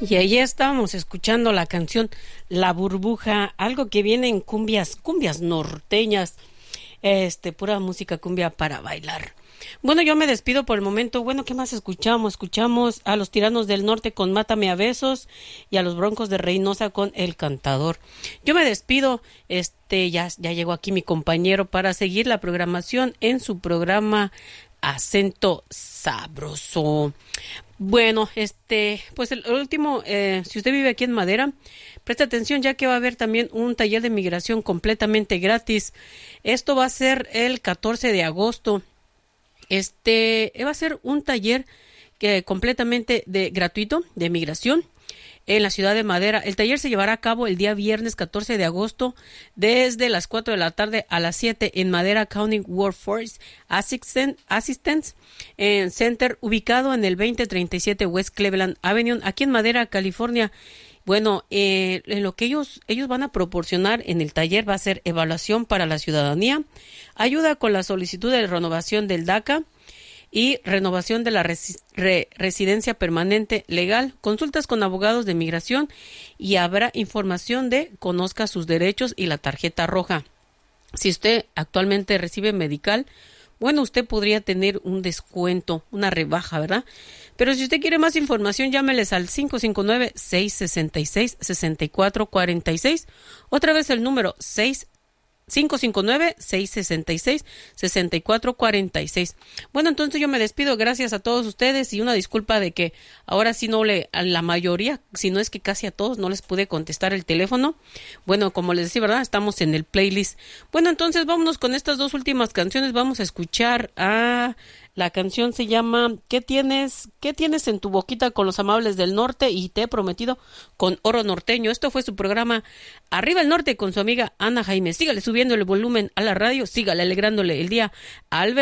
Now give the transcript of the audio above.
Y ahí estábamos escuchando la canción La Burbuja, algo que viene en cumbias norteñas, pura música cumbia para bailar. Bueno, yo me despido por el momento. Bueno, ¿qué más escuchamos? Escuchamos a los Tiranos del Norte con Mátame a Besos y a los Broncos de Reynosa con El Cantador. Yo me despido, ya llegó aquí mi compañero para seguir la programación en su programa Acento Sabroso. Bueno, pues el último, si usted vive aquí en Madera, preste atención ya que va a haber también un taller de migración completamente gratis. Esto va a ser el 14 de agosto. Va a ser un taller completamente gratuito de migración en la ciudad de Madera. El taller se llevará a cabo el día viernes 14 de agosto desde las 4 de la tarde a las 7 en Madera County Workforce Assistance Center, ubicado en el 2037 West Cleveland Avenue, aquí en Madera, California. Bueno, lo que ellos van a proporcionar en el taller va a ser evaluación para la ciudadanía, ayuda con la solicitud de renovación del DACA y renovación de la residencia permanente legal, consultas con abogados de migración y habrá información de conozca sus derechos y la tarjeta roja. Si usted actualmente recibe medical, bueno, usted podría tener un descuento, una rebaja, ¿verdad? Pero si usted quiere más información, llámeles al 559-666-6446. Otra vez el número 559-666-6446. Bueno, entonces yo me despido. Gracias a todos ustedes y una disculpa de que ahora sí a la mayoría, si no es que casi a todos, no les pude contestar el teléfono. Bueno, como les decía, ¿verdad? Estamos en el playlist. Bueno, entonces vámonos con estas dos últimas canciones. Vamos a escuchar la canción se llama ¿Qué tienes en tu boquita con los amables del norte? Y te he prometido con Oro Norteño. Esto fue su programa Arriba el Norte con su amiga Ana Jaime. Sígale subiendo el volumen a la radio, sígale alegrándole el día al